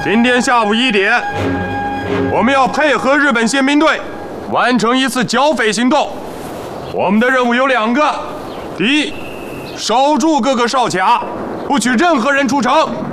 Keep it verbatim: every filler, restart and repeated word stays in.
今天下午一点，我们要配合日本宪兵队完成一次剿匪行动。我们的任务有两个：第一，守住各个哨卡，不许任何人出城；